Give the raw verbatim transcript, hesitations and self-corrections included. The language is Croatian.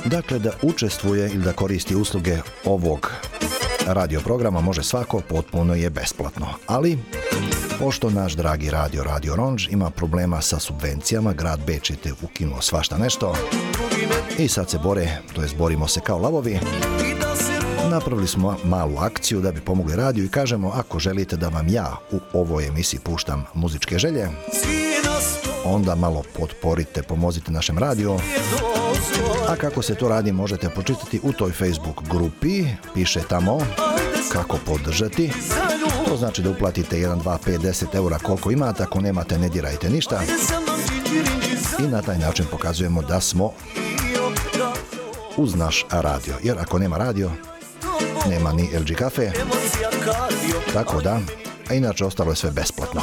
Dakle, da učestvuje ili da koristi usluge ovog radio programa može svako, potpuno je besplatno. Ali, pošto naš dragi radio Radio Orange ima problema sa subvencijama, grad Beč je te ukinuo svašta nešto i sad se bore, to jest borimo se kao lavovi, napravili smo malu akciju da bi pomogli radiju i kažemo, ako želite da vam ja u ovoj emisiji puštam muzičke želje, onda malo potporite, pomozite našem radiju. A kako se to radi možete pročitati u toj Facebook grupi, piše tamo kako podržati. To znači da uplatite jedan, dva, pet, deset eura koliko imate, ako nemate ne dirajte ništa. I na taj način pokazujemo da smo uz naš radio. Jer ako nema radio, nema ni el đe Cafe. Tako da, a inače ostalo je sve besplatno.